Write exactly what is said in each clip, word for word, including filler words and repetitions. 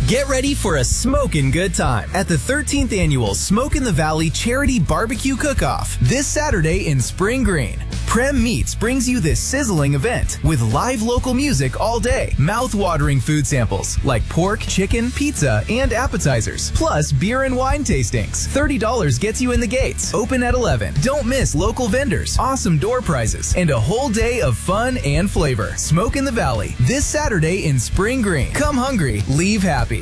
Get ready for a smokin' good time at the thirteenth Annual Smoke in the Valley Charity Barbecue Cook-Off this Saturday in Spring Green. Prem Meats brings you this sizzling event with live local music all day, mouth-watering food samples like pork, chicken, pizza, and appetizers, plus beer and wine tastings. thirty dollars gets you in the gates. Open at eleven. Don't miss local vendors, awesome door prizes, and a whole day of fun and flavor. Smoke in the Valley this Saturday in Spring Green. Come hungry, leave happy.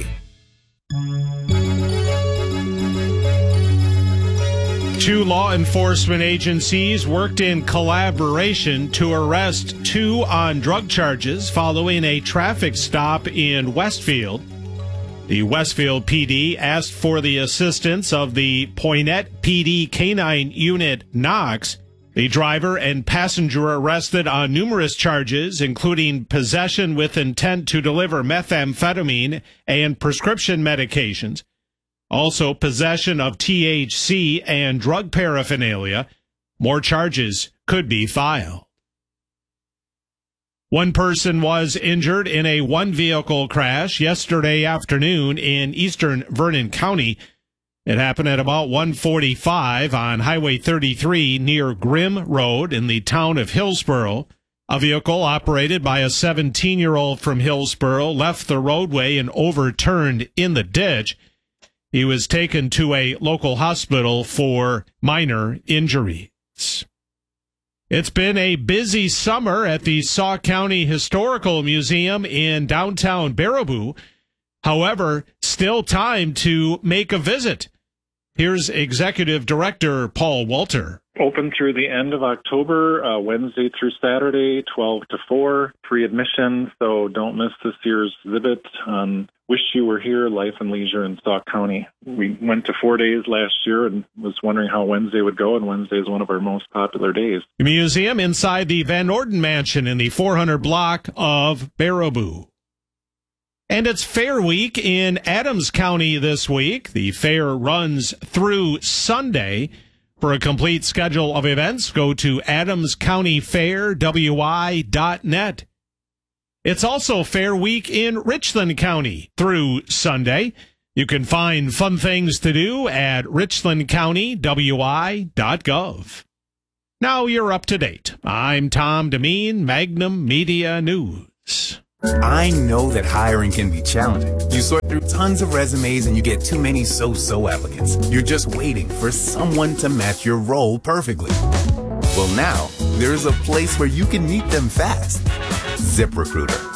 Two law enforcement agencies worked in collaboration to arrest two on drug charges following a traffic stop in Westfield. The Westfield P D asked for the assistance of the Poynette P D Canine Unit Knox. The driver and passenger arrested on numerous charges, including possession with intent to deliver methamphetamine and prescription medications. Also, possession of T H C and drug paraphernalia. More charges could be filed. One person was injured in a one-vehicle crash yesterday afternoon in eastern Vernon County. It happened at about one forty-five on Highway thirty-three near Grimm Road in the town of Hillsboro. A vehicle operated by a seventeen-year-old from Hillsboro left the roadway and overturned in the ditch. He was taken to a local hospital for minor injuries. It's been a busy summer at the Sauk County Historical Museum in downtown Baraboo. However, still time to make a visit. Here's Executive Director Paul Walter. Open through the end of October, uh, Wednesday through Saturday, twelve to four, free admission, so don't miss this year's exhibit on Wish You Were Here, Life and Leisure in Sauk County. We went to four days last year and was wondering how Wednesday would go, and Wednesday is one of our most popular days. The museum inside the Van Orden Mansion in the four hundred block of Baraboo. And it's Fair Week in Adams County this week. The fair runs through Sunday. For a complete schedule of events, go to adams county fair w i dot net. It's also Fair Week in Richland County through Sunday. You can find fun things to do at richland county w i dot gov. Now you're up to date. I'm Tom Demeen, Magnum Media News. I know that hiring can be challenging. You sort through tons of resumes and you get too many so-so applicants. You're just waiting for someone to match your role perfectly. Well, now, there's a place where you can meet them fast. ZipRecruiter.